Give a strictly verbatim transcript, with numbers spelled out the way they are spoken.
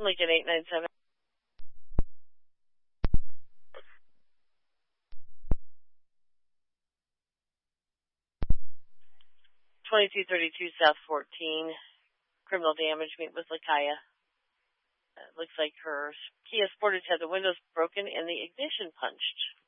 Lincoln eight nine seven. twenty-two thirty-two South fourteen. Criminal damage. Meet with Lakaya. Uh, looks like her Kia Sportage had the windows broken and the ignition punched.